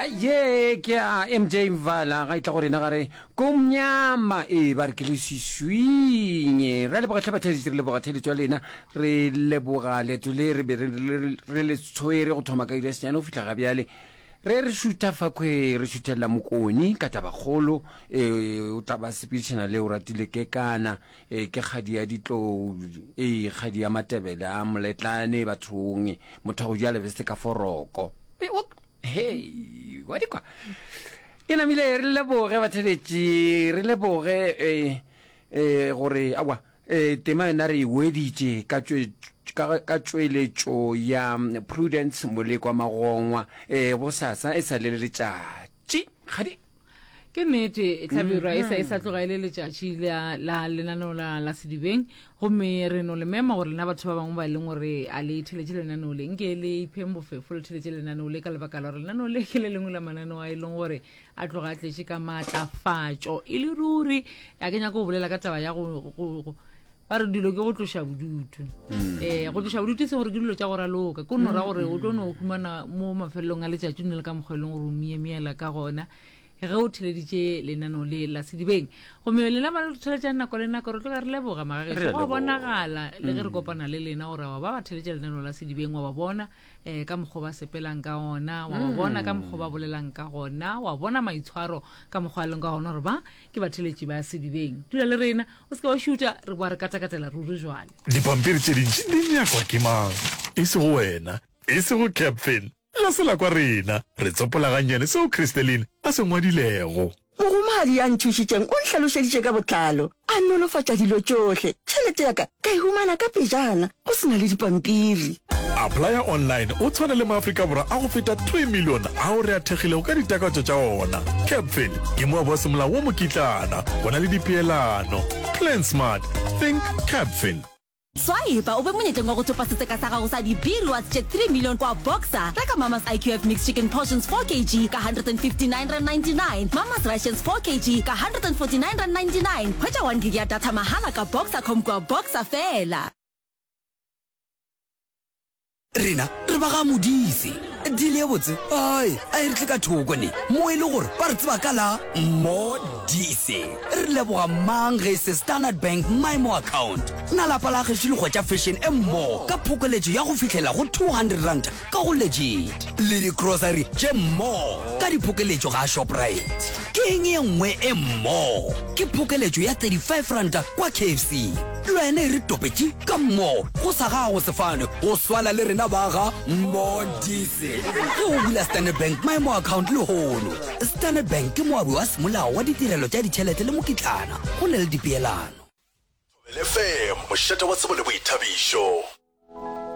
ye ke a MJ Mvala ga itla gore na gare ko mnyama ba re ke le siswinye re le bogatla bathedi le bogathedi tswa lena re leboga leto le re be re le tshwere go thoma ka ile senyane go fitla ga bjale re shuta fa kwe re shutela mokoni ka tabagolo o taba speechna le o ratile ke kana ke khadi ya ditlo khadi ya matebele a moletlane bathong motho go jale beste ka foroko hey wa dikwa ina mile re leboge batheletši re leboge gore awa tema ena re weditše ka tšweletšo ya Prudence Molekwa Magongwa bosasa e sa le letšatši gadi ke nnete Tlhabirwa e sa tloga ile letšatši la lenaneo la Sedibeng gomme re no le mema gore lena batho ba bangwe ba leng gore a le itheletše lenaneo le nke le ipheng bofefo le theletše lenaneo le ka lebaka la gore lenaneo le ke le lengwe la mananeo a e leng gore a tloga a tletše ka maatlafatšo e le ruri a ke nyaka go bolela ka taba ya go ba re dilo ke go tloša bodutu go tloša bodutu se gore ke dilo tša go raloka ko nno ra gore o tlo no humana mo mafelelong a letšatši ne le ka mokgwa e leng gore o miemiela ka gona ge o theleditše lenaneo le la Sedibeng gomme lena ba theletša nako le nako re tlo ka re leboga magagešo go bonagala le ge re kopana le lena gore wa ba theletša lenaneo la Sedibeng wa ba bona ka mokgwa ba sepelang ka gona wa ba bona ka mokgwa ba bolelang ka gona wa bona maitshwaro ka mokgwa leng ka gona gore ba ke ba theletši ba Sedibeng dula le rena o se ka wa šuta re boa re katakatela ruri jwale dipampiri tše dintši di nyakwa ke mang e se go wena e se go Capfin ga se la kwa rena re tsopola gannyane seo Christeline a se ngwadilego mogomadi ya nthušitšeng o ntlhalošeditše ka botlalo a nolofatša dilo tšohle tšhelete ya ka e humana ka pejana go sena le dipampiri applya online o tshwana le maafrika borwa a go feta 3 million ao re a thekgilego ka ditakatso tša ona Capfin ke moa ba semolao wo mokitlana go na le dipeelano plan smart think Capfin Swaiba ube monyetleng wa go thopa seteka sa gago sa di-beer rewards tše 3 million kwa Boxer reka Mama's IQF mixed chicken portions 4 kg ka 159.99 Mama's rations 4 kg ka 149.99 hwetša 1 gig ya data mahala ka Boxer.com kwa Boxer fela rena re ba ga modise dile ya botse ai a re tle ka thoko ne mo e le gore ba re tseba ka la modise re leboga mang ge se Standard Bank MyMo account na la pala ge le go tša fashion mo ka phokoletšo ya go fihlela go 200 rand ka go legit le di grocery tše mo ka diphokoletšo ga Shoprite ke eng ye nngwe mo ke phokoletšo ya 35 rand kwa KFC lwene re topetše ka mo go sa gago sefane go swala le rena ba ga modise ge o bula Standard Bank MyMo account le hono Standard Bank ke moabi wa semolao wa ditirelo tša ditšhelete le mokitlana go na le dipeelano FM mošata wa tsebo le boithabišo